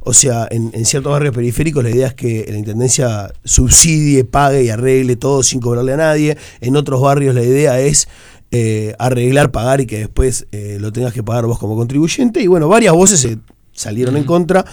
O sea, en ciertos barrios periféricos la idea es que la intendencia subsidie, pague y arregle todo sin cobrarle a nadie. En otros barrios la idea es arreglar, pagar y que después lo tengas que pagar vos como contribuyente. Y bueno, varias voces salieron en contra.